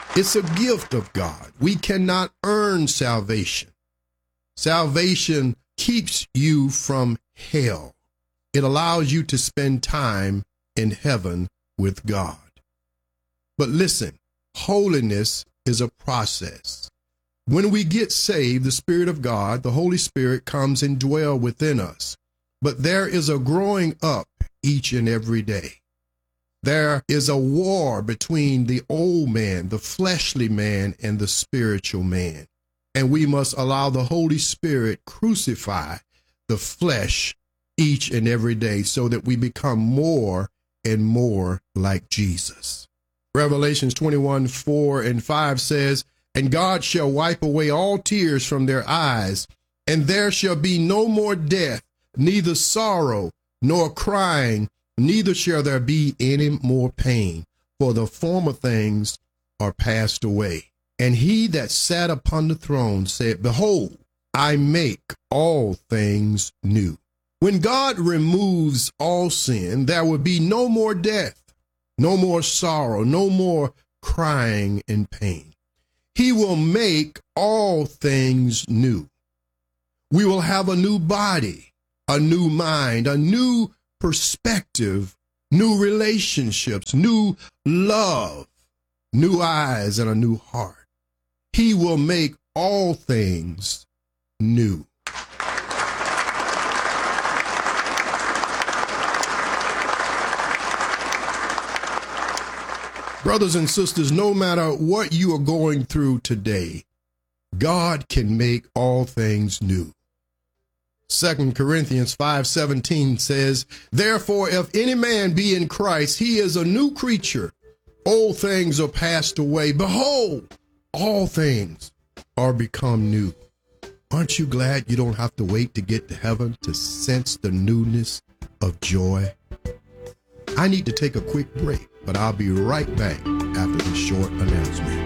It's a gift of God. We cannot earn salvation. Salvation keeps you from hell. It allows you to spend time in heaven with God. But listen, holiness is a process. When we get saved, the Spirit of God, the Holy Spirit, comes and dwells within us. But there is a growing up each and every day. There is a war between the old man, the fleshly man, and the spiritual man. And we must allow the Holy Spirit crucify the flesh each and every day so that we become more and more like Jesus. Revelations 21:4-5 says, "And God shall wipe away all tears from their eyes, and there shall be no more death, neither sorrow nor crying, neither shall there be any more pain, for the former things are passed away." And he that sat upon the throne said, "Behold, I make all things new." When God removes all sin, there will be no more death, no more sorrow, no more crying and pain. He will make all things new. We will have a new body, a new mind, a new perspective, new relationships, new love, new eyes, and a new heart. He will make all things new. Brothers and sisters, no matter what you are going through today, God can make all things new. 2 Corinthians 5:17 says, "Therefore, if any man be in Christ, he is a new creature. Old things are passed away. Behold, all things are become new." Aren't you glad you don't have to wait to get to heaven to sense the newness of joy? I need to take a quick break, but I'll be right back after this short announcement.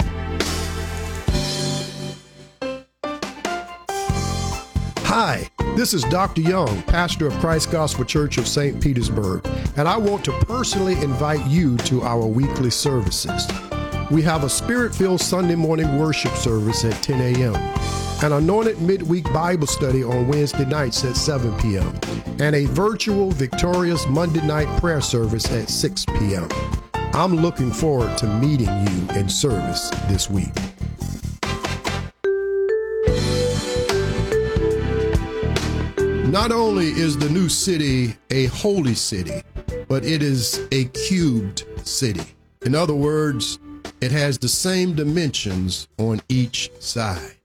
Hi, this is Dr. Young, pastor of Christ Gospel Church of St. Petersburg, and I want to personally invite you to our weekly services. We have a Spirit-filled Sunday morning worship service at 10 a.m., an anointed midweek Bible study on Wednesday nights at 7 p.m., and a virtual Victorious Monday night prayer service at 6 p.m. I'm looking forward to meeting you in service this week. Not only is the new city a holy city, but it is a cubed city. In other words, it has the same dimensions on each side.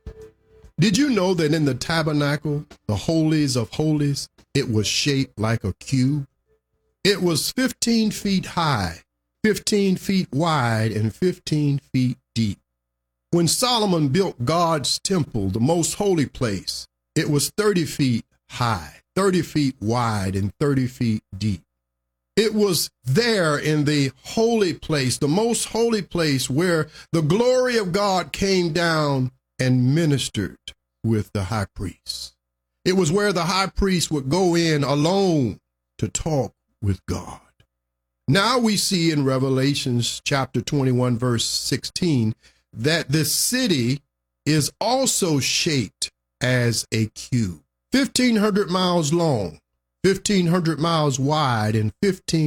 Did you know that in the tabernacle, the holies of holies, it was shaped like a cube? It was 15 feet high, 15 feet wide, and 15 feet deep. When Solomon built God's temple, the most holy place, it was 30 feet high, 30 feet wide, and 30 feet deep. It was there in the holy place, the most holy place, where the glory of God came down and ministered with the high priest. It was where the high priest would go in alone to talk with God. Now we see in Revelations chapter 21, verse 16, that this city is also shaped as a cube, 1,500 miles long, 1,500 miles wide, and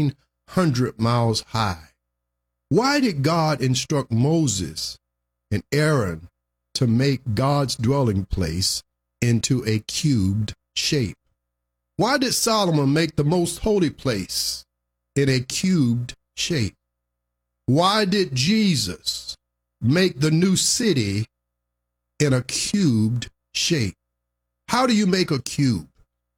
1,500 miles high. Why did God instruct Moses and Aaron to make God's dwelling place into a cubed shape? Why did Solomon make the most holy place in a cubed shape? Why did Jesus make the new city in a cubed shape? How do you make a cube?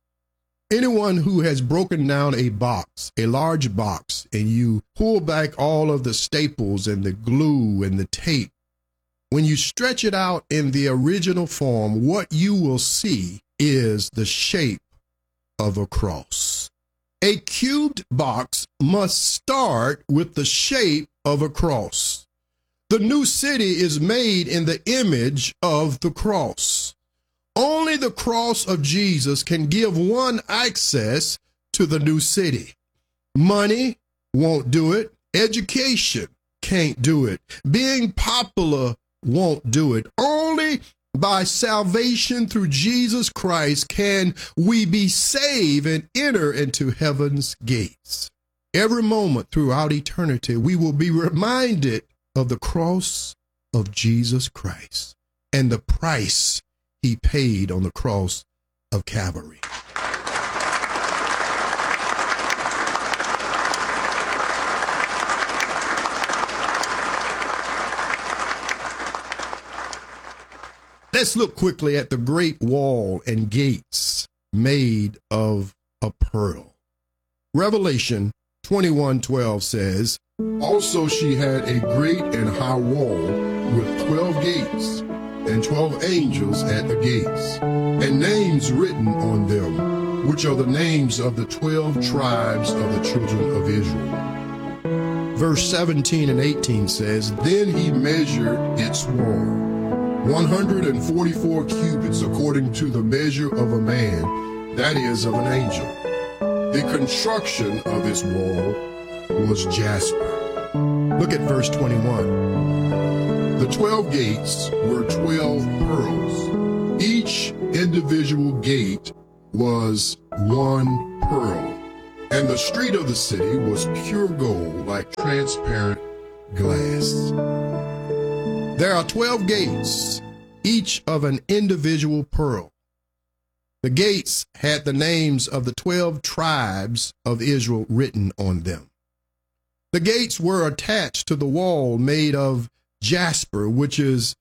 Anyone who has broken down a box, a large box, and you pull back all of the staples and the glue and the tape, when you stretch it out in the original form, what you will see is the shape of a cross. A cubed box must start with the shape of a cross. The new city is made in the image of the cross. Only the cross of Jesus can give one access to the new city. Money won't do it. Education can't do it. Being popular won't do it. Only by salvation through Jesus Christ can we be saved and enter into heaven's gates. Every moment throughout eternity, we will be reminded of the cross of Jesus Christ and the price he paid on the cross of Calvary. Let's look quickly at the great wall and gates made of a pearl. Revelation 21:12 says, "Also she had a great and high wall with 12 gates, and 12 angels at the gates, and names written on them, which are the names of the 12 tribes of the children of Israel." Verse 17 and 18 says, "Then he measured its wall, 144 cubits according to the measure of a man, that is, of an angel. The construction of its wall was jasper." Look at verse 21. The 12 gates were 12 pearls. Each individual gate was one pearl, and the street of the city was pure gold like transparent glass. There are 12 gates, each of an individual pearl. The gates had the names of the 12 tribes of Israel written on them. The gates were attached to the wall made of jasper, which is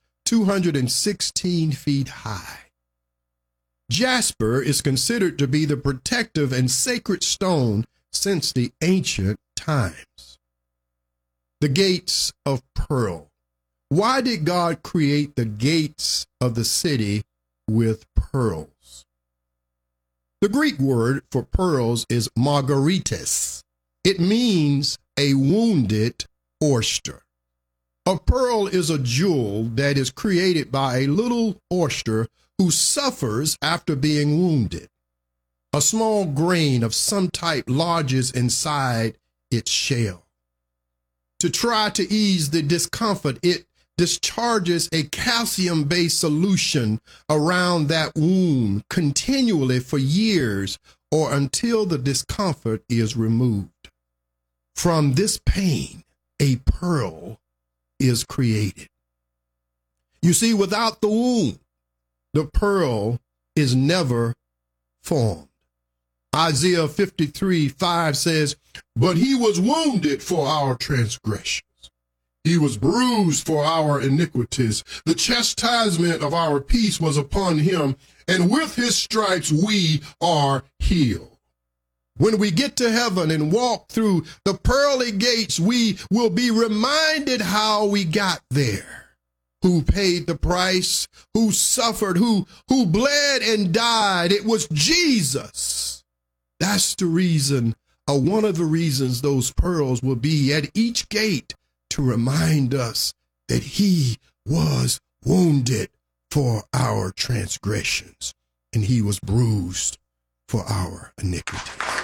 216 feet high. Jasper is considered to be the protective and sacred stone since the ancient times. The gates of pearl. Why did God create the gates of the city with pearls? The Greek word for pearls is margarites. It means a wounded oyster. A pearl is a jewel that is created by a little oyster who suffers after being wounded. A small grain of some type lodges inside its shell. To try to ease the discomfort, it discharges a calcium-based solution around that wound continually for years or until the discomfort is removed. From this pain, a pearl is created. You see, without the wound, the pearl is never formed. Isaiah 53:5 says, "But he was wounded for our transgressions. He was bruised for our iniquities. The chastisement of our peace was upon him, and with his stripes we are healed." When we get to heaven and walk through the pearly gates, we will be reminded how we got there, who paid the price, who suffered, who bled and died. It was Jesus. That's the reason, one of the reasons those pearls will be at each gate, to remind us that he was wounded for our transgressions and he was bruised for our iniquities.